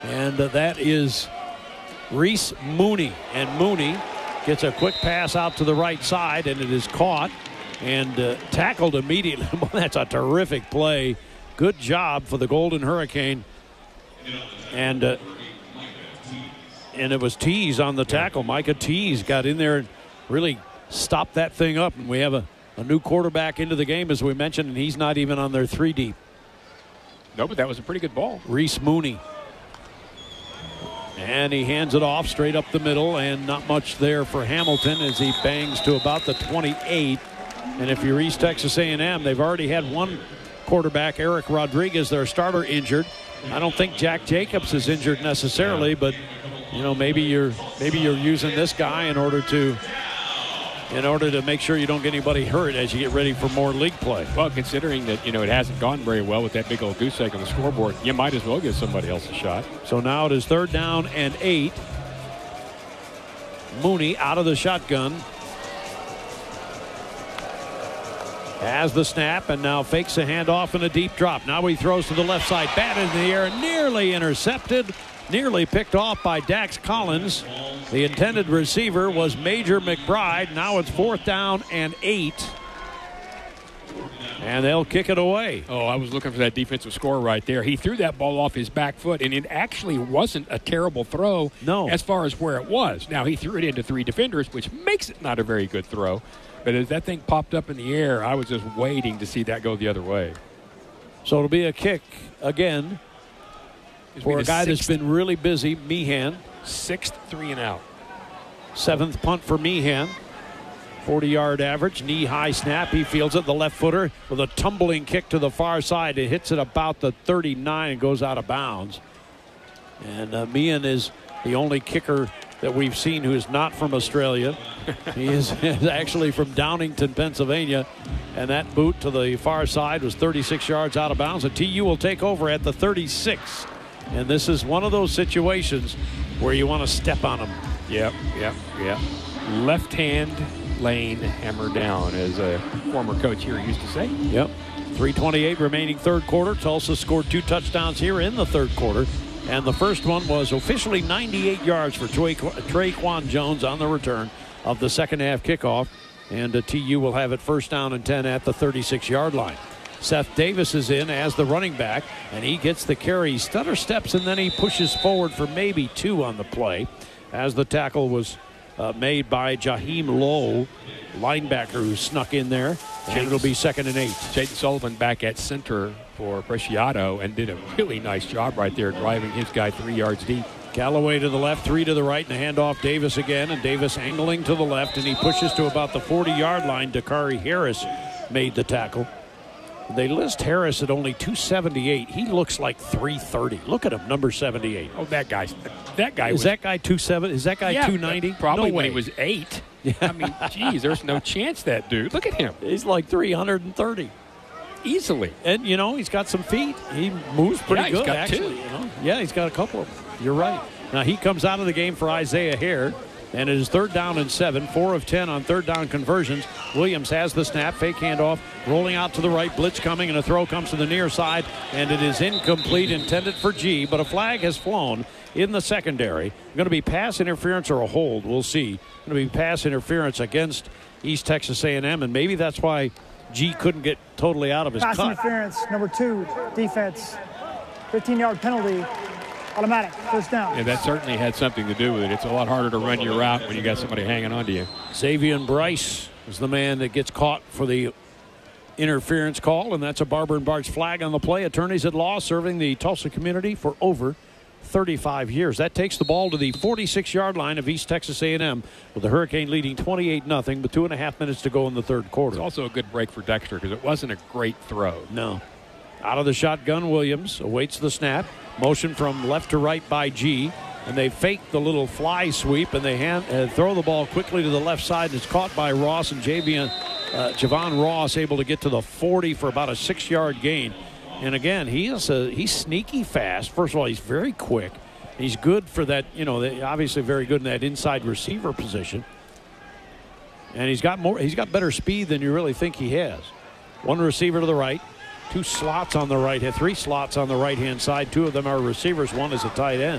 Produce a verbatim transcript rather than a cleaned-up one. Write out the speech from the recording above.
And uh, that is Reese Mooney. And Mooney gets a quick pass out to the right side, and it is caught and uh, tackled immediately. That's a terrific play. Good job for the Golden Hurricane. And uh, and it was Tees on the tackle. Micah Tees got in there and really stopped that thing up. And we have a, a new quarterback into the game, as we mentioned, and he's not even on their three deep. No, but that was a pretty good ball. Reese Mooney. And he hands it off straight up the middle, and not much there for Hamilton as he bangs to about the twenty-eight. And if you're East Texas A and M, they've already had one quarterback, Eric Rodriguez, their starter, injured. I don't think Jack Jacobs is injured necessarily, but you know, maybe you're maybe you're using this guy in order to in order to make sure you don't get anybody hurt as you get ready for more league play. Well, considering that, you know, it hasn't gone very well with that big old goose egg on the scoreboard, you might as well give somebody else a shot. So now it is third down and eight. Mooney out of the shotgun. Has the snap and now fakes a handoff and a deep drop. Now he throws to the left side. Bat in the air, nearly intercepted. Nearly picked off by Dax Collins. The intended receiver was Major McBride. Now it's fourth down and eight. And they'll kick it away. Oh, I was looking for that defensive score right there. He threw that ball off his back foot, and it actually wasn't a terrible throw no. as far as where it was. Now, he threw it into three defenders, which makes it not a very good throw. But as that thing popped up in the air, I was just waiting to see that go the other way. So it'll be a kick again. For a guy that's been really busy, Meehan. Sixth three and out. Seventh punt for Meehan. forty-yard average, knee-high snap. He fields it, the left footer, with a tumbling kick to the far side. It hits it about the thirty-nine and goes out of bounds. And uh, Meehan is the only kicker that we've seen who is not from Australia. He is, is actually from Downington, Pennsylvania. And that boot to the far side was thirty-six yards out of bounds. And T U will take over at the thirty-six. And this is one of those situations where you want to step on them. Yep, yep, yep. Left hand lane hammer down, as a former coach here used to say. Yep. three twenty-eight remaining third quarter. Tulsa scored two touchdowns here in the third quarter. And the first one was officially ninety-eight yards for Traquan Jones on the return of the second half kickoff. And uh, T U will have it first down and ten at the thirty-six yard line. Seth Davis is in as the running back, and he gets the carry. He stutter steps, and then he pushes forward for maybe two on the play as the tackle was uh, made by Jaheim Lowe, linebacker who snuck in there. And it'll be second and eight. Jaden Sullivan back at center for Preciado and did a really nice job right there driving his guy three yards deep. Callaway to the left, three to the right, and a handoff. Davis again, and Davis angling to the left, and he pushes to about the forty yard line. Dakari Harris made the tackle. They list Harris at only two seventy-eight. He looks like three thirty. Look at him, number seventy-eight. Oh, that guy. That guy is was, that guy two seventy? Is that guy yeah, two ninety? Probably no when way. he was eight. I mean, geez, there's no chance that dude. Look at him. He's like three thirty. Easily. And, you know, he's got some feet. He moves pretty yeah, good, he's got actually. Two. You know? Yeah, he's got a couple of them. You're right. Now, he comes out of the game for Isaiah Hare. And it is third down and seven, four of ten on third down conversions. Williams has the snap, fake handoff, rolling out to the right, blitz coming, and a throw comes to the near side, and it is incomplete, intended for G, but a flag has flown in the secondary. Going to be pass interference or a hold, we'll see. Going to be pass interference against East Texas A and M, and maybe that's why G couldn't get totally out of his pass cut. Interference, number two, defense, fifteen yard penalty. Automatic, first down. Yeah, that certainly had something to do with it. It's a lot harder to run your route when you got somebody hanging on to you. Xavier Bryce is the man that gets caught for the interference call, and that's a Barber and Bart's flag on the play. Attorneys at law serving the Tulsa community for over thirty-five years. That takes the ball to the forty-six yard line of East Texas A and M, with the Hurricane leading twenty-eight nothing with two and a half minutes to go in the third quarter. It's also a good break for Dexter because it wasn't a great throw. No. Out of the shotgun, Williams awaits the snap. Motion from left to right by G. And they fake the little fly sweep, and they hand, uh, throw the ball quickly to the left side. It's caught by Ross, and Javian, uh, Javon Ross able to get to the forty for about a six yard gain. And again, he is a, he's sneaky fast. First of all, he's very quick. He's good for that, you know, obviously very good in that inside receiver position. And he's got more, he's got better speed than you really think he has. One receiver to the right. two slots on the right, three slots on the right-hand side. Two of them are receivers. One is a tight end.